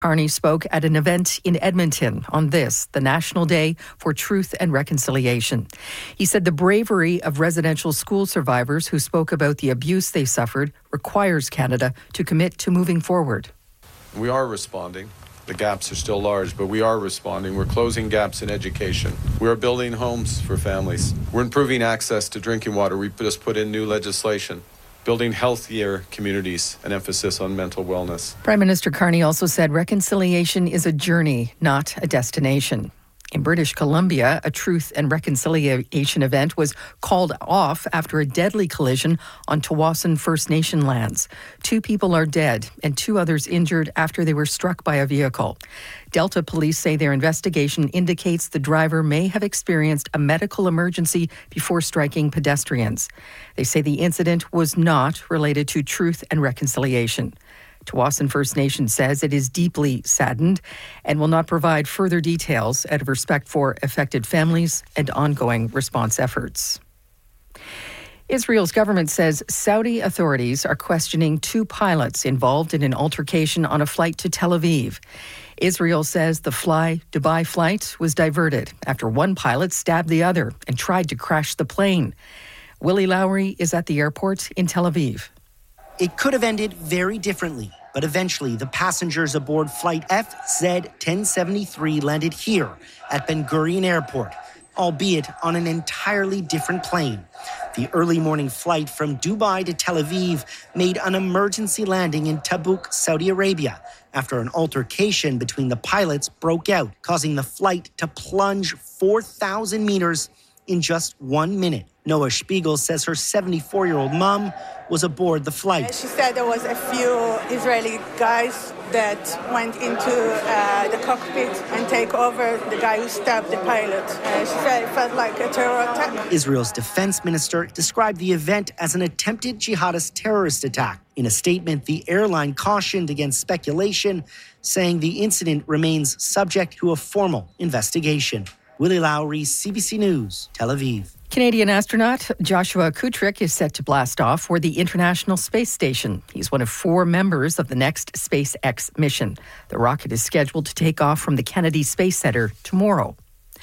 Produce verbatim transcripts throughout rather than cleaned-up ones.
Carney spoke at an event in Edmonton on this, the National Day for Truth and Reconciliation. He said the bravery of residential school survivors who spoke about the abuse they suffered requires Canada to commit to moving forward. We are responding. The gaps are still large, but we are responding. We're closing gaps in education. We are building homes for families. We're improving access to drinking water. We just put in new legislation. Building healthier communities, an emphasis on mental wellness. Prime Minister Carney also said reconciliation is a journey, not a destination. In British Columbia, a Truth and Reconciliation event was called off after a deadly collision on Tsawwassen First Nation lands. Two people are dead and two others injured after they were struck by a vehicle. Delta police say their investigation indicates the driver may have experienced a medical emergency before striking pedestrians. They say the incident was not related to Truth and Reconciliation. Tsawwassen First Nation says it is deeply saddened and will not provide further details out of respect for affected families and ongoing response efforts. Israel's government says Saudi authorities are questioning two pilots involved in an altercation on a flight to Tel Aviv. Israel says the Fly Dubai flight was diverted after one pilot stabbed the other and tried to crash the plane. Willie Lowry is at the airport in Tel Aviv. It could have ended very differently, but eventually the passengers aboard flight F Z ten seventy-three landed here at Ben Gurion Airport, albeit on an entirely different plane. The early morning flight from Dubai to Tel Aviv made an emergency landing in Tabuk, Saudi Arabia, after an altercation between the pilots broke out, causing the flight to plunge four thousand meters in just one minute. Noah Spiegel says her seventy-four-year-old mom was aboard the flight. She said there was a few Israeli guys that went into uh, the cockpit and take over the guy who stabbed the pilot. Uh, she said it felt like a terror attack. Israel's defense minister described the event as an attempted jihadist terrorist attack. In a statement, the airline cautioned against speculation, saying the incident remains subject to a formal investigation. Willie Lowry, C B C News, Tel Aviv. Canadian astronaut Joshua Kutrick is set to blast off for the International Space Station. He's one of four members of the next SpaceX mission. The rocket is scheduled to take off from the Kennedy Space Center tomorrow.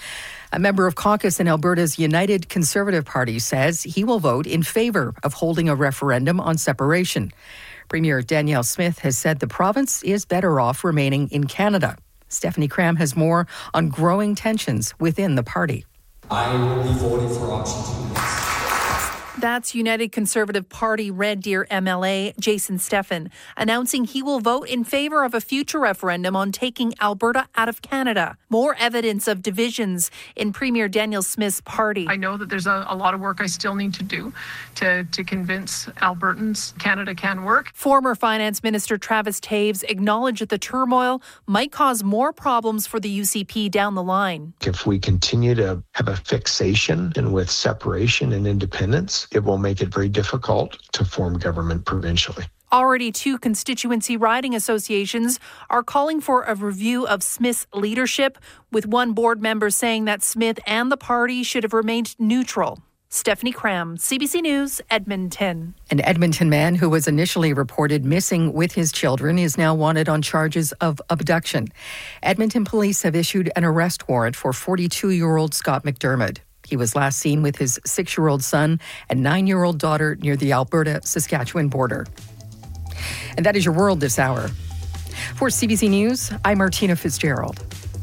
A member of caucus in Alberta's United Conservative Party says he will vote in favour of holding a referendum on separation. Premier Danielle Smith has said the province is better off remaining in Canada. Stephanie Cram has more on growing tensions within the party. I will be voting for option two. That's United Conservative Party Red Deer M L A Jason Steffen announcing he will vote in favour of a future referendum on taking Alberta out of Canada. More evidence of divisions in Premier Danielle Smith's party. I know that there's a, a lot of work I still need to do to, to convince Albertans Canada can work. Former Finance Minister Travis Taves acknowledged that the turmoil might cause more problems for the U C P down the line. If we continue to have a fixation and with separation and independence, it will make it very difficult to form government provincially. Already two constituency riding associations are calling for a review of Smith's leadership, with one board member saying that Smith and the party should have remained neutral. Stephanie Cram, C B C News, Edmonton. An Edmonton man who was initially reported missing with his children is now wanted on charges of abduction. Edmonton police have issued an arrest warrant for forty-two-year-old Scott McDermott. He was last seen with his six-year-old son and nine-year-old daughter near the Alberta-Saskatchewan border. And that is your world this hour. For C B C News, I'm Martina Fitzgerald.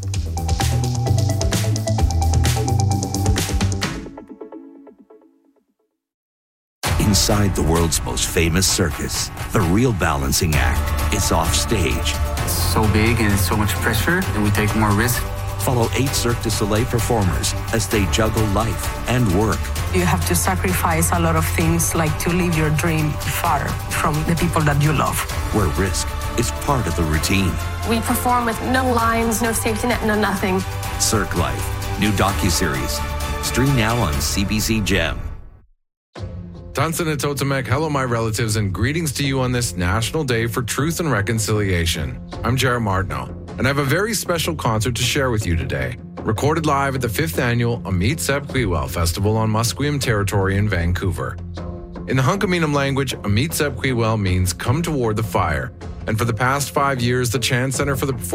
Inside the world's most famous circus, the real balancing act is off stage. It's so big and it's so much pressure, and we take more risk. Follow eight Cirque du Soleil performers as they juggle life and work. You have to sacrifice a lot of things, like to live your dream far from the people that you love. Where risk is part of the routine. We perform with no lines, no safety net, no nothing. Cirque Life, new docuseries. Stream now on C B C Gem. Tansen and Totemek, hello my relatives, and greetings to you on this National Day for Truth and Reconciliation. I'm Jared Martineau, and I have a very special concert to share with you today. Recorded live at the fifth Annual Amit Sep Quiwel Festival on Musqueam Territory in Vancouver. In the Hunkaminam language, Amit Sep Quiwel means come toward the fire, And for the past five years, the Chan Center for the